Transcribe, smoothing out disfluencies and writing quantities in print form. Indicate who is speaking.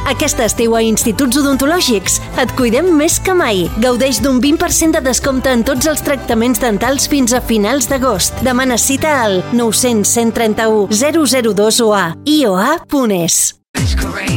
Speaker 1: Aquest estiu a Instituts Odontològics et cuidem més que mai. Gaudeix d'un 20% de descompte en tots els tractaments dentals fins a finals d'agost. Demana cita al 900 131 002 o a ioa.es.